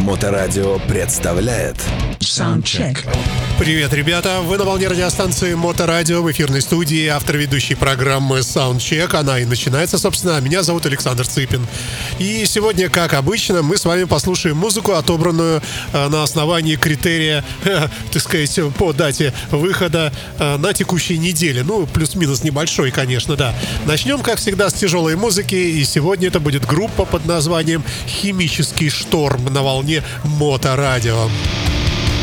Моторадио представляет Soundcheck. Привет, ребята! Вы на волне радиостанции Моторадио, в эфирной студии, автор ведущей программы Soundcheck. Она и начинается, собственно. Меня зовут Александр Цыпин. И сегодня, как обычно, мы с вами послушаем музыку, отобранную на основании критерия, так сказать, по дате выхода на текущей неделе. Ну, плюс-минус небольшой, конечно, да. Начнем, как всегда, с тяжелой музыки. И сегодня это будет группа под названием «Химический шторм» на волне Моторадио.